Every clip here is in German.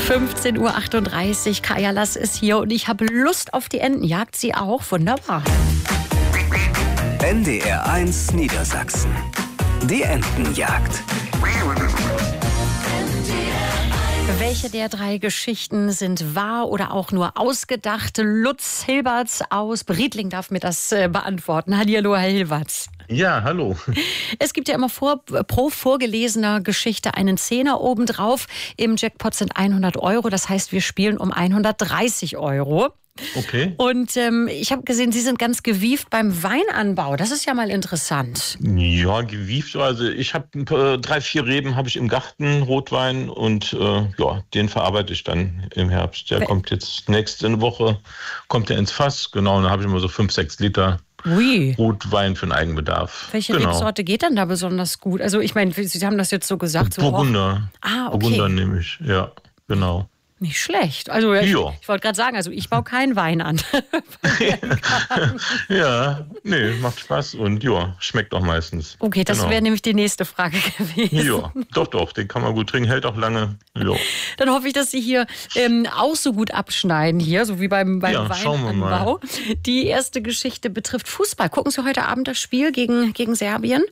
15:38 Uhr. Kaja Lass ist hier und ich habe Lust auf die Entenjagd. Sie auch? Wunderbar. NDR 1 Niedersachsen. Die Entenjagd. Welche der 3 Geschichten sind wahr oder auch nur ausgedacht? Lutz Hilberts aus Briedling darf mir das beantworten. Hallihallo, Herr Hilberts. Ja, hallo. Es gibt ja immer pro vorgelesener Geschichte einen Zehner obendrauf. Im Jackpot sind 100 Euro. Das heißt, wir spielen um 130 Euro. Okay. Und ich habe gesehen, Sie sind ganz gewieft beim Weinanbau. Das ist ja mal interessant. Ja, gewieft. Also ich habe 3, 4 Reben habe ich im Garten, Rotwein, und den verarbeite ich dann im Herbst. Der kommt jetzt nächste Woche, kommt der ins Fass. Genau, und dann habe ich immer so 5, 6 Liter. Ui. Rotwein für den Eigenbedarf. Welche Rebsorte geht denn da besonders gut? Also ich meine, Sie haben das jetzt so gesagt. Burgunder. Okay. Burgunder nehme ich, ja, genau. Nicht schlecht. Also ich wollte gerade sagen, also ich baue keinen Wein an. Ja, nee, macht Spaß und schmeckt auch meistens. Okay, das wäre nämlich die nächste Frage gewesen. Ja, doch, den kann man gut trinken, hält auch lange. Ja. Dann hoffe ich, dass Sie hier auch so gut abschneiden hier, so wie beim Weinanbau. Die erste Geschichte betrifft Fußball. Gucken Sie heute Abend das Spiel gegen Serbien?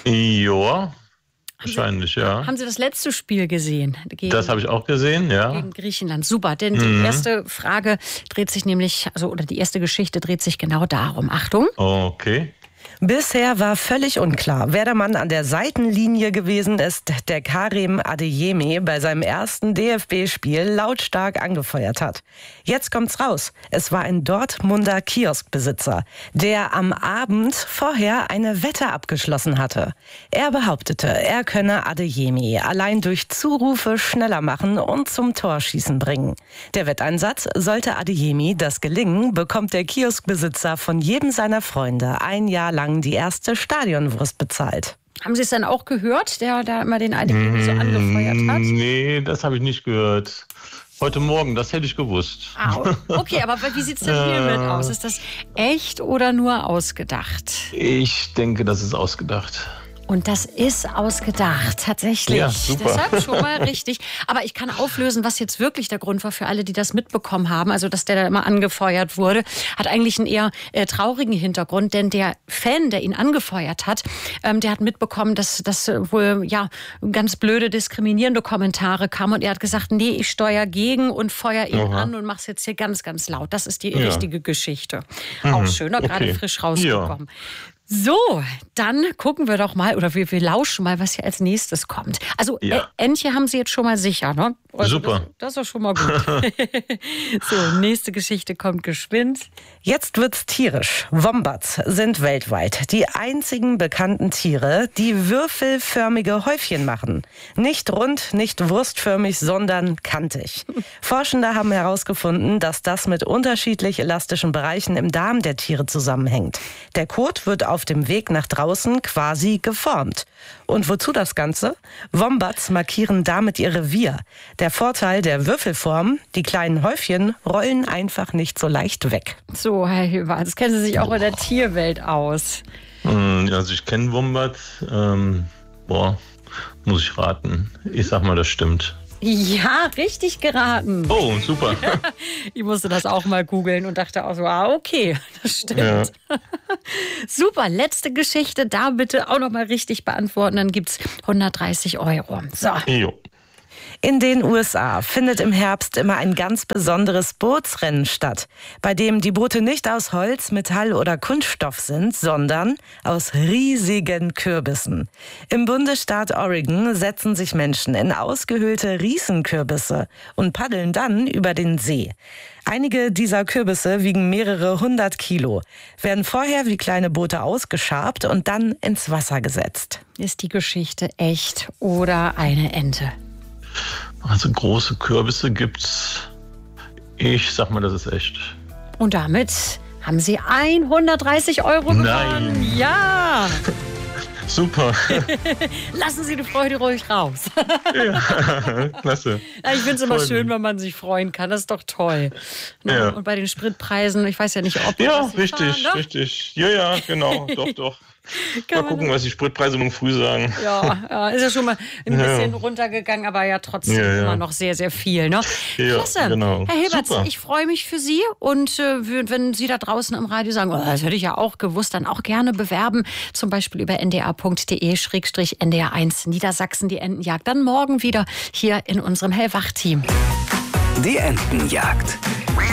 Ja. Wahrscheinlich, ja. Haben Sie das letzte Spiel gesehen? Das habe ich auch gesehen, ja. Gegen Griechenland. Super, denn die erste Frage dreht sich nämlich, oder die erste Geschichte dreht sich genau darum. Achtung. Okay. Bisher war völlig unklar, wer der Mann an der Seitenlinie gewesen ist, der Karim Adeyemi bei seinem ersten DFB-Spiel lautstark angefeuert hat. Jetzt kommt's raus. Es war ein Dortmunder Kioskbesitzer, der am Abend vorher eine Wette abgeschlossen hatte. Er behauptete, er könne Adeyemi allein durch Zurufe schneller machen und zum Torschießen bringen. Der Wetteinsatz: sollte Adeyemi das gelingen, bekommt der Kioskbesitzer von jedem seiner Freunde ein Jahr lang die erste Stadionwurst bezahlt. Haben Sie es dann auch gehört, der da immer den Adeyemi so angefeuert hat? Nee, das habe ich nicht gehört. Heute Morgen, das hätte ich gewusst. Okay, aber wie sieht es denn hiermit aus? Ist das echt oder nur ausgedacht? Ich denke, das ist ausgedacht. Und das ist ausgedacht, tatsächlich. Ja, super. Deshalb schon mal richtig. Aber ich kann auflösen, was jetzt wirklich der Grund war für alle, die das mitbekommen haben. Also, dass der da immer angefeuert wurde, hat eigentlich einen eher traurigen Hintergrund. Denn der Fan, der ihn angefeuert hat, der hat mitbekommen, dass das wohl ganz blöde, diskriminierende Kommentare kamen. Und er hat gesagt, nee, ich steuere gegen und feuer ihn an und mach's jetzt hier ganz, ganz laut. Das ist die richtige Geschichte. Auch schöner, gerade frisch rausgekommen. Ja. So, dann gucken wir doch mal, oder wir lauschen mal, was hier als nächstes kommt. Also Entche haben Sie jetzt schon mal sicher, ne? Also super. Das ist doch schon mal gut. So, nächste Geschichte kommt geschwind. Jetzt wird's tierisch. Wombats sind weltweit die einzigen bekannten Tiere, die würfelförmige Häufchen machen. Nicht rund, nicht wurstförmig, sondern kantig. Forschende haben herausgefunden, dass das mit unterschiedlich elastischen Bereichen im Darm der Tiere zusammenhängt. Der Kot wird auf dem Weg nach draußen quasi geformt. Und wozu das Ganze? Wombats markieren damit ihr Revier. Der Vorteil der Würfelform: die kleinen Häufchen rollen einfach nicht so leicht weg. So, Herr Hilberts, kennen Sie sich auch in der Tierwelt aus? Also ich kenne Wombats. Muss ich raten. Ich sag mal, das stimmt. Ja, richtig geraten. Oh, super. Ich musste das auch mal googeln und dachte auch so, okay, das stimmt. Ja. Super, letzte Geschichte, da bitte auch noch mal richtig beantworten, dann gibt's 130 Euro. So. Jo. In den USA findet im Herbst immer ein ganz besonderes Bootsrennen statt, bei dem die Boote nicht aus Holz, Metall oder Kunststoff sind, sondern aus riesigen Kürbissen. Im Bundesstaat Oregon setzen sich Menschen in ausgehöhlte Riesenkürbisse und paddeln dann über den See. Einige dieser Kürbisse wiegen mehrere 100 Kilo, werden vorher wie kleine Boote ausgeschabt und dann ins Wasser gesetzt. Ist die Geschichte echt oder eine Ente? Also große Kürbisse gibt's. Ich sag mal, das ist echt. Und damit haben Sie 130 Euro gewonnen. Nein. Ja. Super. Lassen Sie die Freude ruhig raus. Ja, klasse. Ja, ich finde es immer schön, wenn man sich freuen kann. Das ist doch toll. Ja. Und bei den Spritpreisen, ich weiß ja nicht, ob... Ja, richtig, richtig. Ja, genau, doch. Mal gucken, was die Spritpreise morgen früh sagen. Ja, ist ja schon mal ein bisschen runtergegangen, aber ja trotzdem immer noch sehr, sehr viel. Ne? Klasse. Genau. Herr Hilberts, Super. ich freue mich für Sie und wenn Sie da draußen im Radio sagen, das hätte ich ja auch gewusst, dann auch gerne bewerben, zum Beispiel über ndr.de/ndr1 Niedersachsen, die Entenjagd. Dann morgen wieder hier in unserem Hellwach-Team. Die Entenjagd.